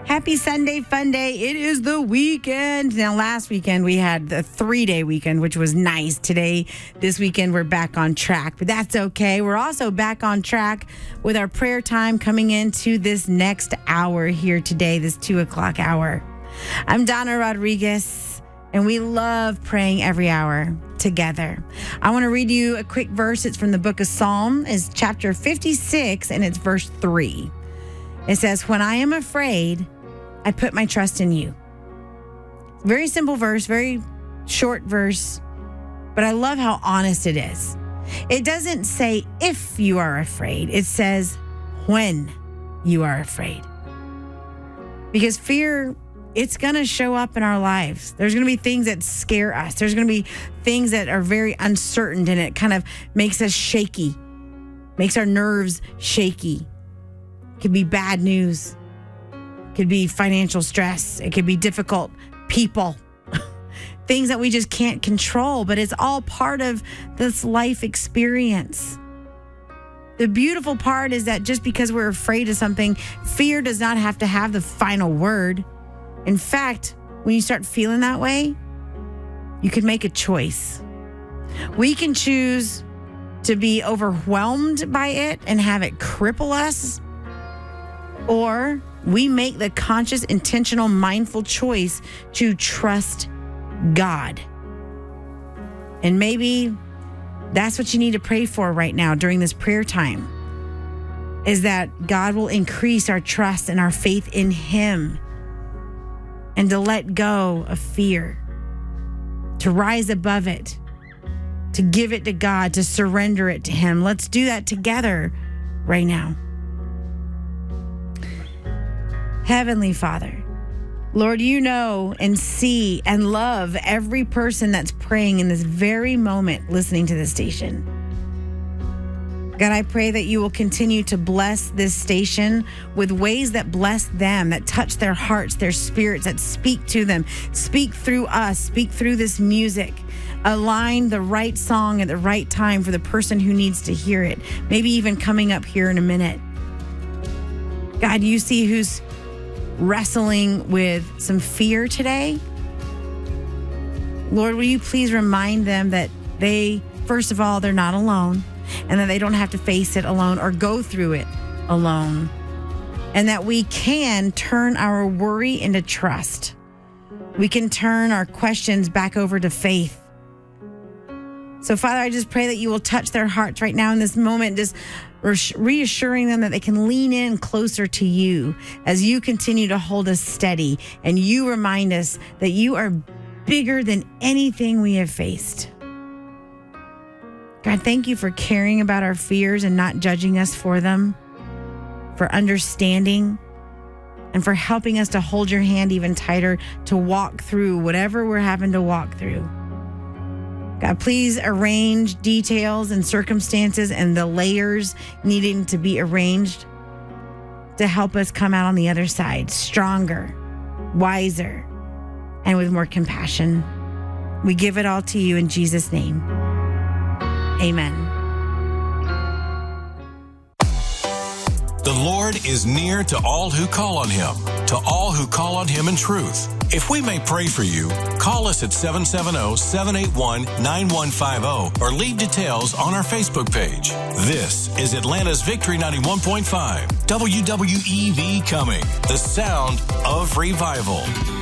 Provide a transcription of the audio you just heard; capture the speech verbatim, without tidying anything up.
Happy Sunday, fun day. It is the weekend. Now, last weekend we had the three-day weekend, which was nice. Today, this weekend, we're back on track, but that's okay. We're also back on track with our prayer time coming into this next hour here today, this two o'clock hour. I'm Donna Rodriguez, and we love praying every hour together. I want to read you a quick verse. It's from the book of Psalm. It's chapter fifty-six, and it's verse three. It says, "When I am afraid, I put my trust in you." Very simple verse, very short verse, but I love how honest it is. It doesn't say if you are afraid. It says when you are afraid. Because fear, it's going to show up in our lives. There's going to be things that scare us. There's going to be things that are very uncertain, and it kind of makes us shaky, makes our nerves shaky. It could be bad news. It could be financial stress. It could be difficult people, things that we just can't control, but it's all part of this life experience. The beautiful part is that just because we're afraid of something, fear does not have to have the final word. In fact, when you start feeling that way, you can make a choice. We can choose to be overwhelmed by it and have it cripple us, or we make the conscious, intentional, mindful choice to trust God. And maybe that's what you need to pray for right now during this prayer time, is that God will increase our trust and our faith in Him, and to let go of fear, to rise above it, to give it to God, to surrender it to Him. Let's do that together right now. Heavenly Father, Lord, you know and see and love every person that's praying in this very moment listening to this station. God, I pray that you will continue to bless this station with ways that bless them, that touch their hearts, their spirits, that speak to them, speak through us, speak through this music. Align the right song at the right time for the person who needs to hear it, maybe even coming up here in a minute. God, you see who's wrestling with some fear today. Lord, will you please remind them that they, first of all, they're not alone, and that they don't have to face it alone or go through it alone, and that we can turn our worry into trust. We can turn our questions back over to faith. So, Father, I just pray that you will touch their hearts right now in this moment, just reassuring them that they can lean in closer to you as you continue to hold us steady, and you remind us that you are bigger than anything we have faced. God, thank you for caring about our fears and not judging us for them, for understanding, and for helping us to hold your hand even tighter to walk through whatever we're having to walk through. God, please arrange details and circumstances and the layers needing to be arranged to help us come out on the other side stronger, wiser, and with more compassion. We give it all to you in Jesus' name. Amen. The Lord is near to all who call on Him, to all who call on Him in truth. If we may pray for you, call us at seven seven zero, seven eight one, nine one five zero or leave details on our Facebook page. This is Atlanta's Victory ninety-one point five, W W E V coming, the sound of revival.